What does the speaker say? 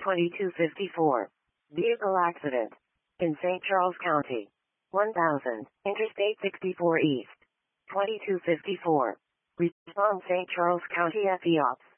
2254. Vehicle accident. In St. Charles County. 1000, Interstate 64 East. 2254. Respond St. Charles County FEOPS.